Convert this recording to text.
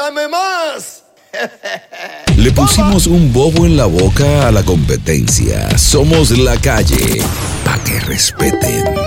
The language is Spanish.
échame más. Le pusimos un bobo en la boca a la competencia. Somos La Calle, pa' que respeten.